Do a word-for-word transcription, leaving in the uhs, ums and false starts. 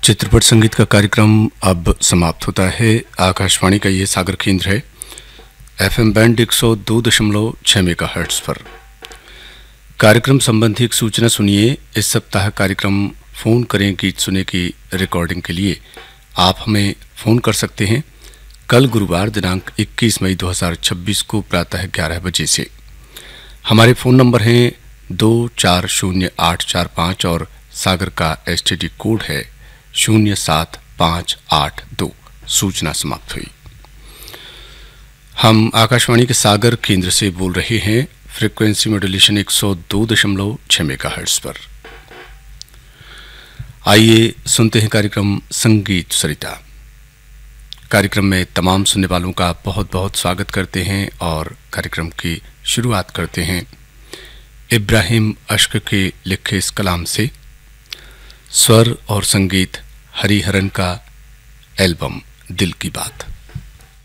चित्रपट संगीत का कार्यक्रम अब समाप्त होता है। आकाशवाणी का ये सागर केंद्र है, एफएम बैंड एक सौ दो दशमलव छह मेगाहर्ट्ज पर। कार्यक्रम संबंधी एक सूचना सुनिए। इस सप्ताह कार्यक्रम फ़ोन करें गीत सुने की रिकॉर्डिंग के लिए आप हमें फ़ोन कर सकते हैं कल गुरुवार दिनांक इक्कीस मई दो हज़ार छब्बीस को प्रातः ग्यारह बजे से। हमारे फ़ोन नंबर हैं दो चार शून्य आठ चार पाँच और सागर का एसटीडी कोड है शून्य सात पाँच आठ दो। सूचना समाप्त हुई। हम आकाशवाणी के सागर केंद्र से बोल रहे हैं, फ्रीक्वेंसी मॉड्यूलेशन एक सौ दो दशमलव छह मेगाहर्ट्ज पर। आइए सुनते हैं कार्यक्रम संगीत सरिता। कार्यक्रम में तमाम सुनने वालों का बहुत बहुत स्वागत करते हैं और कार्यक्रम की शुरुआत करते हैं इब्राहिम अश्क के लिखे इस कलाम से। स्वर और संगीत हरिहरन का एल्बम दिल की बात।